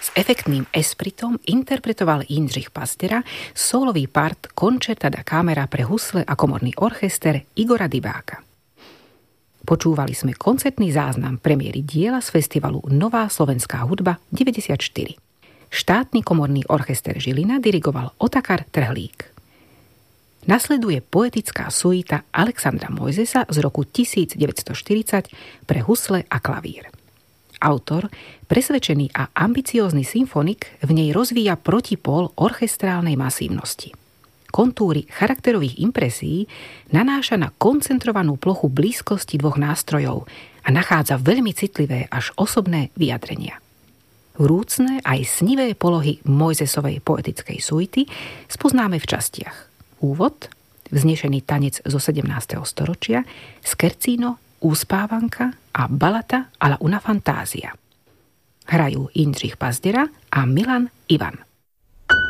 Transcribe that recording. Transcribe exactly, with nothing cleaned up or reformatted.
S efektným espritom interpretoval Jindřich Pazdera sólový part Concerta da Camera pre husle a komorný orchester Igora Dybáka. Počúvali sme koncertný záznam premiéry diela z festivalu Nová slovenská hudba deväťdesiatštyri. Štátny komorný orchester Žilina dirigoval Otakar Trhlík. Nasleduje poetická suita Alexandra Mojzesa z roku devätnásťstoštyridsať pre husle a klavír. Autor, presvedčený a ambiciózny symfonik, v nej rozvíja protipól orchestrálnej masívnosti. Kontúry charakterových impresií nanáša na koncentrovanú plochu blízkosti dvoch nástrojov a nachádza veľmi citlivé až osobné vyjadrenia. Vrúcne aj snivé polohy Mojzesovej poetickej suity spoznáme v častiach. Úvod, vznešený tanec zo sedemnásteho storočia, skercíno, úspávanka a balata alla una fantázia. Hrajú Jindřich Pazdera a Milan Ivan.